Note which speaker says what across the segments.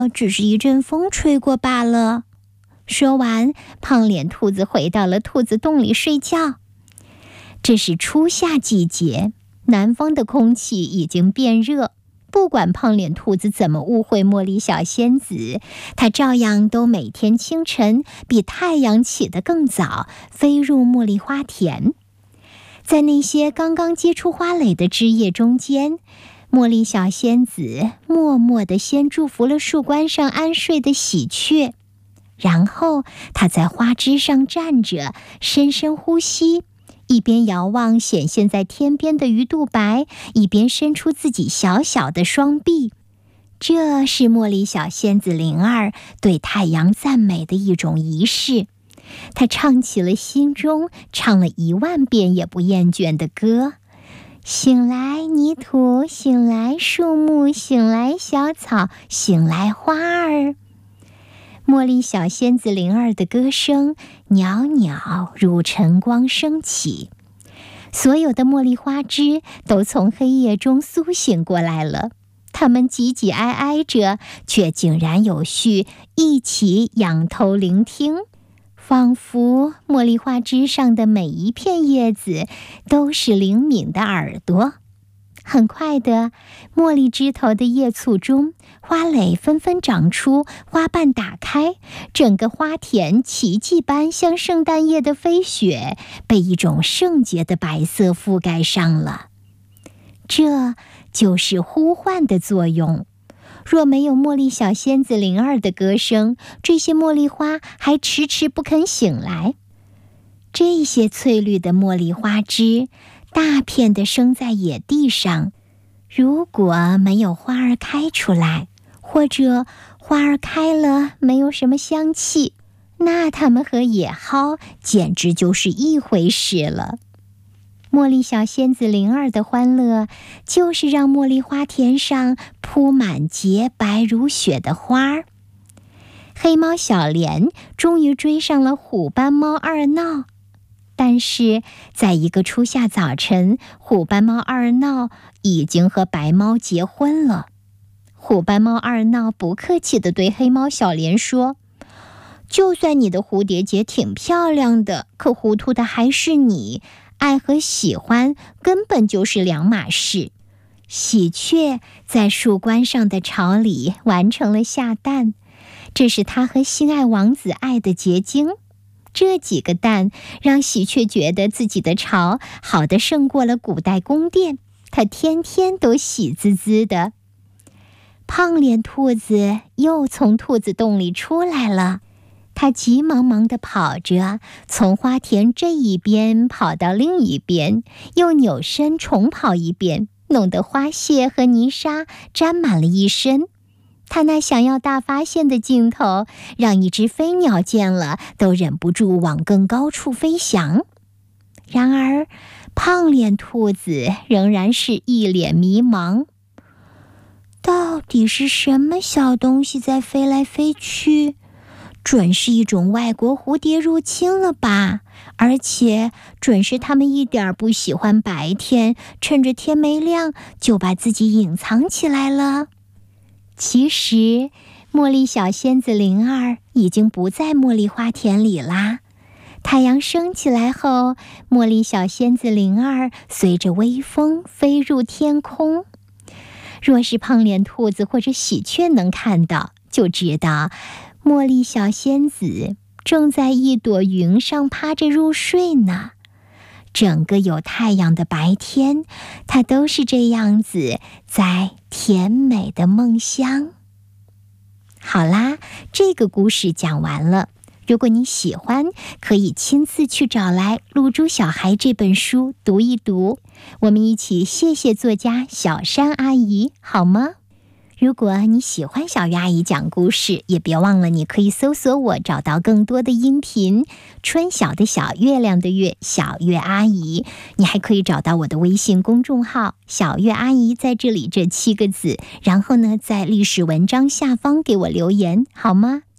Speaker 1: 只是一阵风吹过罢了。说完，胖脸兔子回到了兔子洞里睡觉。这是初夏季节，南方的空气已经变热。不管胖脸兔子怎么误会茉莉小仙子，它照样都每天清晨比太阳起得更早，飞入茉莉花田。在那些刚刚接触花蕾的枝叶中间，茉莉小仙子默默地先祝福了树冠上安睡的喜鹊，然后她在花枝上站着，深深呼吸，一边遥望显现在天边的鱼肚白，一边伸出自己小小的双臂。这是茉莉小仙子灵儿对太阳赞美的一种仪式。她唱起了心中唱了10000遍也不厌倦的歌：醒来泥土，醒来树木，醒来小草，醒来花儿。茉莉小仙子灵儿的歌声袅袅如晨光升起，所有的茉莉花枝都从黑夜中苏醒过来了，它们挤挤挨挨着，却井然有序，一起仰头聆听，仿佛茉莉花枝上的每一片叶子都是灵敏的耳朵。很快的，茉莉枝头的叶簇中，花蕾纷纷长出，花瓣打开，整个花田奇迹般像圣诞夜的飞雪，被一种圣洁的白色覆盖上了。这就是呼唤的作用。若没有茉莉小仙子灵儿的歌声，这些茉莉花还迟迟不肯醒来。这些翠绿的茉莉花枝大片地生在野地上，如果没有花儿开出来，或者花儿开了没有什么香气，那它们和野蒿简直就是一回事了。茉莉小仙子灵儿的欢乐，就是让茉莉花田上铺满洁白如雪的花儿。黑猫小莲终于追上了虎斑猫二闹，但是在一个初夏早晨，虎斑猫二闹已经和白猫结婚了。虎斑猫二闹不客气地对黑猫小莲说：就算你的蝴蝶结挺漂亮的，可糊涂的还是你，爱和喜欢根本就是两码事。喜鹊在树冠上的巢里完成了下蛋，这是它和心爱王子爱的结晶。这几个蛋让喜鹊觉得自己的巢好得胜过了古代宫殿，它天天都喜滋滋的。胖脸兔子又从兔子洞里出来了，它急忙忙地跑着，从花田这一边跑到另一边，又扭身重跑一遍，弄得花屑和泥沙沾满了一身。他那想要大发现的劲头，让一只飞鸟见了都忍不住往更高处飞翔。然而，胖脸兔子仍然是一脸迷茫。到底是什么小东西在飞来飞去？准是一种外国蝴蝶入侵了吧？而且准是他们一点不喜欢白天，趁着天没亮就把自己隐藏起来了。其实，茉莉小仙子灵儿已经不在茉莉花田里啦。太阳升起来后，茉莉小仙子灵儿随着微风飞入天空。若是胖脸兔子或者喜鹊能看到，就知道茉莉小仙子正在一朵云上趴着入睡呢。整个有太阳的白天，它都是这样子，在甜美的梦乡。好啦，这个故事讲完了。如果你喜欢，可以亲自去找来《露珠小孩》这本书读一读。我们一起谢谢作家小山阿姨，好吗？如果你喜欢小月阿姨讲故事，也别忘了你可以搜索我，找到更多的音频。春晓的晓，月亮的月，小月阿姨。你还可以找到我的微信公众号小月阿姨，在这里这7个字，然后呢，在历史文章下方给我留言，好吗？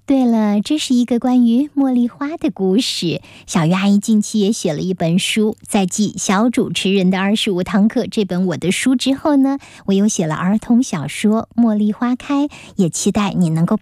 Speaker 1: 对了，这是一个关于茉莉花的故事。小鱼阿姨近期也写了一本书，在继《小主持人的25堂课》这本我的书之后呢，我又写了儿童小说《茉莉花开》，也期待你能够